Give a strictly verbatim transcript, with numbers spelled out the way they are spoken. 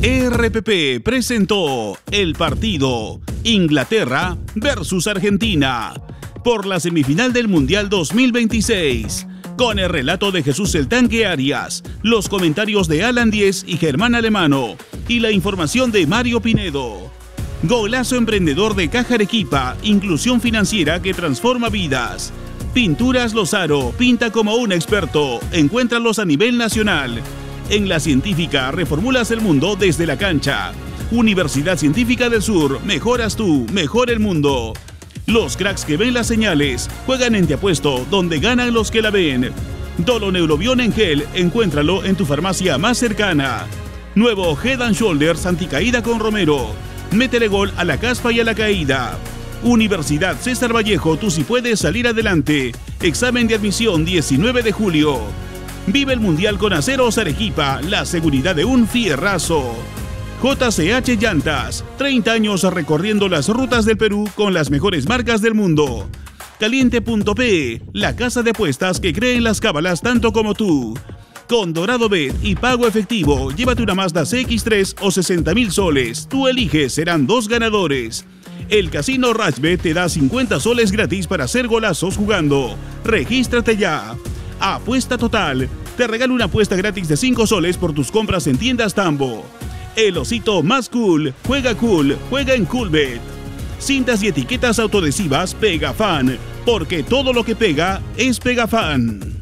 R P P presentó el partido Inglaterra versus Argentina por la semifinal del Mundial dos mil veintiséis, con el relato de Jesús el Tanque Arias, los comentarios de Alan Diez y Germán Alemano y la información de Mario Pinedo. Golazo emprendedor de Caja Arequipa, inclusión financiera que transforma vidas. Pinturas Lozaro, pinta como un experto, encuéntralos a nivel nacional. En La Científica reformulas el mundo desde la cancha. Universidad Científica del Sur, mejoras tú, mejora el mundo. Los cracks que ven las señales juegan en Te Apuesto, donde ganan los que la ven. Dolo Neurobión en gel, encuéntralo en tu farmacia más cercana. Nuevo Head and Shoulders anticaída con Romero. Métele gol a la caspa y a la caída. Universidad César Vallejo, tú sí puedes salir adelante. Examen de admisión diecinueve de julio. Vive el Mundial con Aceros Arequipa, la seguridad de un fierrazo. J C H Llantas, treinta años recorriendo las rutas del Perú con las mejores marcas del mundo. Caliente punto pe, la casa de apuestas que cree en las cábalas tanto como tú. Con Dorado Bet y pago efectivo, llévate una Mazda C X tres o sesenta mil soles. Tú eliges, serán dos ganadores. El Casino Rajbet te da cincuenta soles gratis para hacer golazos jugando. Regístrate ya. Apuesta Total, te regala una apuesta gratis de cinco soles por tus compras en tiendas Tambo. El osito más cool, juega cool, juega en Coolbet. Cintas y etiquetas autoadhesivas Pegafan, porque todo lo que pega es Pegafan.